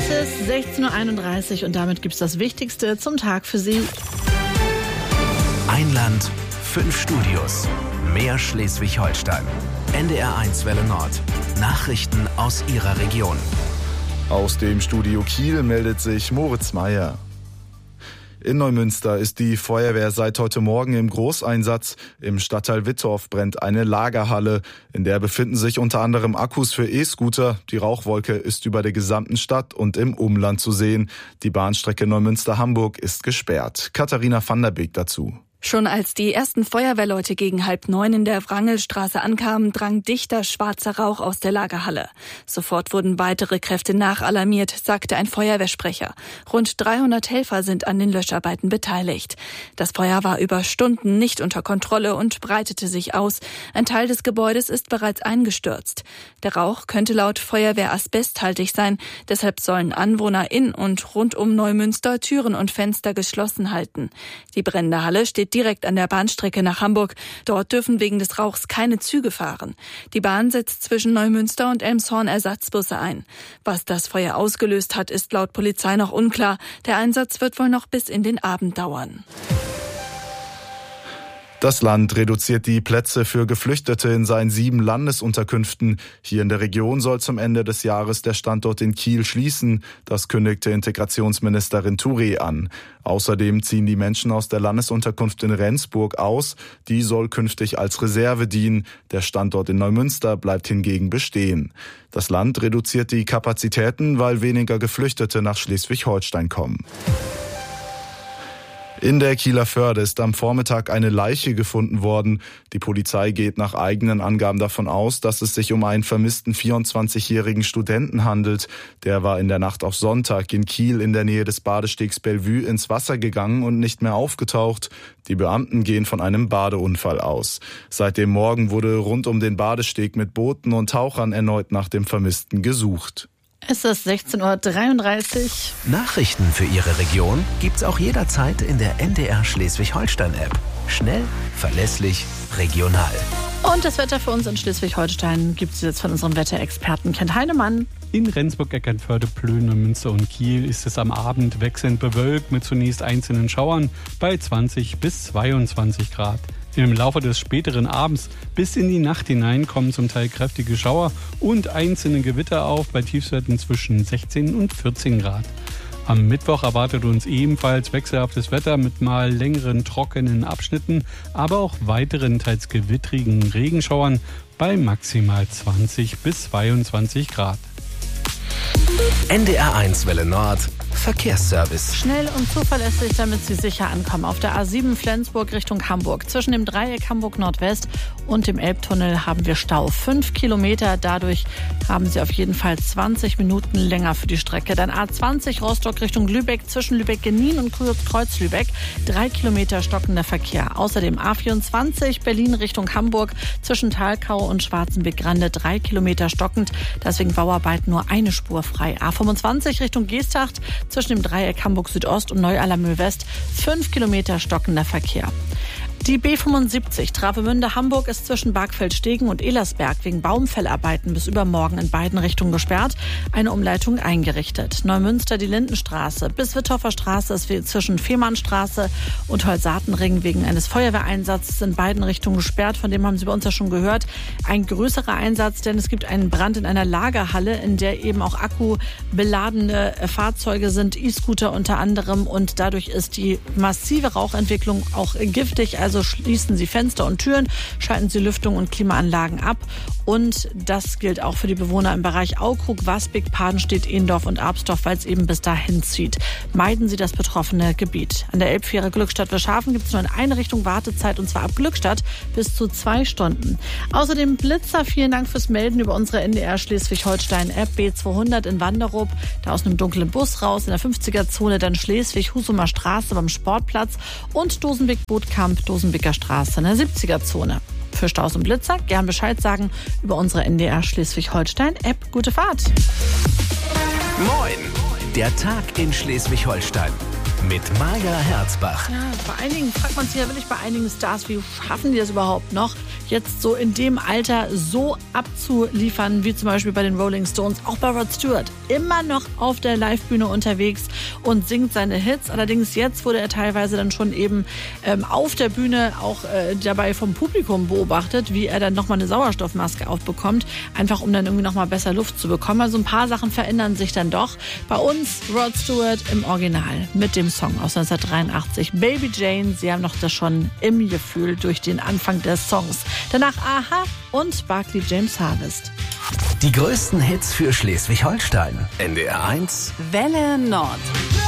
Es ist 16.31 Uhr und damit gibt es das Wichtigste zum Tag für Sie. Ein Land, 5 Studios, mehr Schleswig-Holstein. NDR1 Welle Nord. Nachrichten aus Ihrer Region. Aus dem Studio Kiel meldet sich Moritz Meyer. In Neumünster ist die Feuerwehr seit heute Morgen im Großeinsatz. Im Stadtteil Wittorf brennt eine Lagerhalle. In der befinden sich unter anderem Akkus für E-Scooter. Die Rauchwolke ist über der gesamten Stadt und im Umland zu sehen. Die Bahnstrecke Neumünster-Hamburg ist gesperrt. Katharina van der Beek dazu. Schon als die ersten Feuerwehrleute gegen 8:30 in der Wrangelstraße ankamen, drang dichter schwarzer Rauch aus der Lagerhalle. Sofort wurden weitere Kräfte nachalarmiert, sagte ein Feuerwehrsprecher. Rund 300 Helfer sind an den Löscharbeiten beteiligt. Das Feuer war über Stunden nicht unter Kontrolle und breitete sich aus. Ein Teil des Gebäudes ist bereits eingestürzt. Der Rauch könnte laut Feuerwehr asbesthaltig sein. Deshalb sollen Anwohner in und rund um Neumünster Türen und Fenster geschlossen halten. Die brennende Halle steht direkt an der Bahnstrecke nach Hamburg. Dort dürfen wegen des Rauchs keine Züge fahren. Die Bahn setzt zwischen Neumünster und Elmshorn Ersatzbusse ein. Was das Feuer ausgelöst hat, ist laut Polizei noch unklar. Der Einsatz wird wohl noch bis in den Abend dauern. Das Land reduziert die Plätze für Geflüchtete in seinen 7 Landesunterkünften. Hier in der Region soll zum Ende des Jahres der Standort in Kiel schließen. Das kündigte Integrationsministerin Touré an. Außerdem ziehen die Menschen aus der Landesunterkunft in Rendsburg aus. Die soll künftig als Reserve dienen. Der Standort in Neumünster bleibt hingegen bestehen. Das Land reduziert die Kapazitäten, weil weniger Geflüchtete nach Schleswig-Holstein kommen. In der Kieler Förde ist am Vormittag eine Leiche gefunden worden. Die Polizei geht nach eigenen Angaben davon aus, dass es sich um einen vermissten 24-jährigen Studenten handelt. Der war in der Nacht auf Sonntag in Kiel in der Nähe des Badestegs Bellevue ins Wasser gegangen und nicht mehr aufgetaucht. Die Beamten gehen von einem Badeunfall aus. Seit dem Morgen wurde rund um den Badesteg mit Booten und Tauchern erneut nach dem Vermissten gesucht. Es ist 16.33 Uhr. Nachrichten für Ihre Region gibt's auch jederzeit in der NDR Schleswig-Holstein-App. Schnell, verlässlich, regional. Und das Wetter für uns in Schleswig-Holstein gibt es jetzt von unserem Wetterexperten Kent Heinemann. In Rendsburg, Eckernförde, Plön, Münster und Kiel ist es am Abend wechselnd bewölkt mit zunächst einzelnen Schauern bei 20 bis 22 Grad. Im Laufe des späteren Abends bis in die Nacht hinein kommen zum Teil kräftige Schauer und einzelne Gewitter auf bei Tiefstwerten zwischen 16 und 14 Grad. Am Mittwoch erwartet uns ebenfalls wechselhaftes Wetter mit mal längeren trockenen Abschnitten, aber auch weiteren teils gewittrigen Regenschauern bei maximal 20 bis 22 Grad. NDR1 Welle Nord. Verkehrsservice. Schnell und zuverlässig, damit Sie sicher ankommen. Auf der A7 Flensburg Richtung Hamburg. Zwischen dem Dreieck Hamburg Nordwest und dem Elbtunnel haben wir Stau. 5 Kilometer. Dadurch haben Sie auf jeden Fall 20 Minuten länger für die Strecke. Dann A20 Rostock Richtung Lübeck. Zwischen Lübeck-Genin und Kreuz-Lübeck. 3 Kilometer stockender Verkehr. Außerdem A24 Berlin Richtung Hamburg. Zwischen Thalkau und Schwarzenbeck-Grande 3 Kilometer stockend. Deswegen Bauarbeiten nur eine Spur frei. A25 Richtung Geesthacht. Zwischen dem Dreieck Hamburg Südost und Neu-Allermühl West 5 Kilometer stockender Verkehr. Die B75 Travemünde-Hamburg ist zwischen Bargfeld-Stegen und Elersberg wegen Baumfellarbeiten bis übermorgen in beiden Richtungen gesperrt. Eine Umleitung eingerichtet. Neumünster die Lindenstraße bis Wittorfer Straße ist zwischen Fehmarnstraße und Holsatenring wegen eines Feuerwehreinsatzes in beiden Richtungen gesperrt. Von dem haben Sie bei uns ja schon gehört. Ein größerer Einsatz, denn es gibt einen Brand in einer Lagerhalle, in der eben auch akkubeladene Fahrzeuge sind, E-Scooter unter anderem. Und dadurch ist die massive Rauchentwicklung auch giftig. Also schließen Sie Fenster und Türen, schalten Sie Lüftung und Klimaanlagen ab. Und das gilt auch für die Bewohner im Bereich Aukrug, Wasbek, Padenstedt, Ehendorf und Absdorf, weil es eben bis dahin zieht. Meiden Sie das betroffene Gebiet. An der Elbfähre Glückstadt-Wilschafen gibt es nur in eine Richtung Wartezeit, und zwar ab Glückstadt bis zu 2 Stunden. Außerdem Blitzer, vielen Dank fürs Melden über unsere NDR Schleswig-Holstein-App. B200 in Wanderup, da aus einem dunklen Bus raus, in der 50er-Zone dann Schleswig, Husumer Straße beim Sportplatz und Dosenbeck-Bootkamp, Dosenbecker Straße in der 70er-Zone. Für Staus und Blitzer gern Bescheid sagen über unsere NDR Schleswig-Holstein-App. Gute Fahrt! Moin! Der Tag in Schleswig-Holstein. mit Maja Herzbach. Ja, bei einigen fragt man sich ja wirklich, bei einigen Stars, wie schaffen die das überhaupt noch, jetzt so in dem Alter so abzuliefern, wie zum Beispiel bei den Rolling Stones, auch bei Rod Stewart. Immer noch auf der Livebühne unterwegs und singt seine Hits. Allerdings jetzt wurde er teilweise dann schon eben auf der Bühne auch dabei vom Publikum beobachtet, wie er dann nochmal eine Sauerstoffmaske aufbekommt, einfach um dann irgendwie nochmal besser Luft zu bekommen. Also ein paar Sachen verändern sich dann doch. Bei uns Rod Stewart im Original mit dem Song aus 1983, Baby Jane. Sie haben noch das schon im Gefühl durch den Anfang des Songs. Danach Aha und Barclay James Harvest. Die größten Hits für Schleswig-Holstein. NDR 1 Welle Nord.